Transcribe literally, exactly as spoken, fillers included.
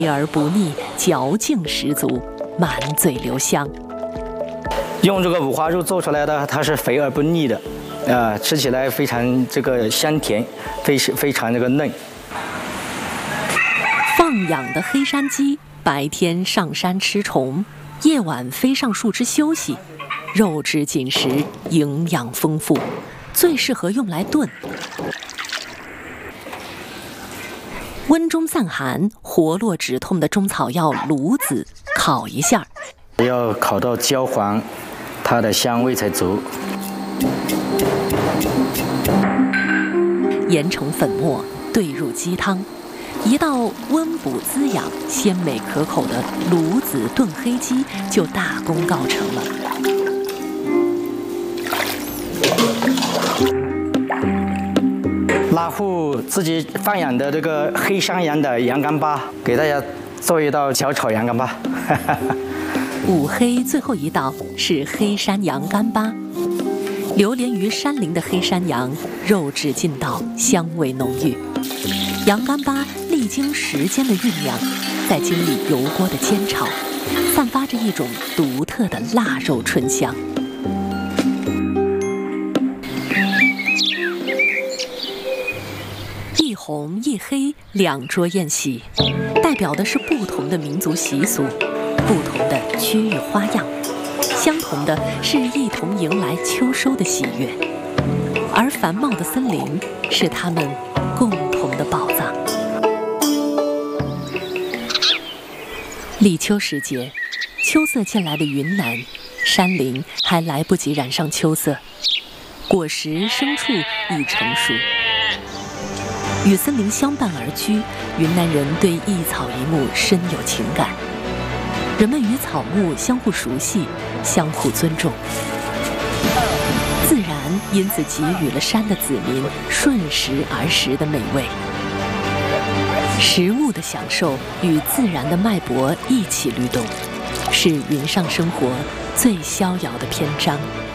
而不腻，嚼劲十足，满嘴留香。 用这个五花肉做出来的，它是肥而不腻的，啊、呃，吃起来非常这个香甜，非非常这个嫩。 放养的黑山鸡白天上山吃虫，夜晚飞上树枝休息，肉质紧实，营养丰富，最适合用来炖。温中散寒、活络止痛的中草药芦子，烤一下， 要烤到焦黄，它的香味才足。 研成粉末，兑入鸡汤，一道温补滋养、鲜美可口的芦子炖黑鸡就大功告成了。 拉户自己放养的这个黑山羊的羊肝巴，给大家做一道小炒羊肝巴。 五黑最后一道是黑山羊肝巴，流连于山林的黑山羊，肉质劲道，香味浓郁。羊肝巴历经时间的酝酿，再经历油锅的煎炒，散发着一种独特的腊肉醇香。一红一黑两桌宴席，代表的是不同的民族习俗，不同的区域花样，相同的是一同迎来秋收的喜悦，而繁茂的森林是他们共同的宝藏。立秋时节，秋色渐来的云南山林还来不及染上秋色，果实牲畜已成熟。与森林相伴而居，云南人对一草一木深有情感，人们与草木相互熟悉，相互尊重，自然因此给予了山的子民顺时而食的美味。食物的享受与自然的脉搏一起律动，是云上生活最逍遥的篇章。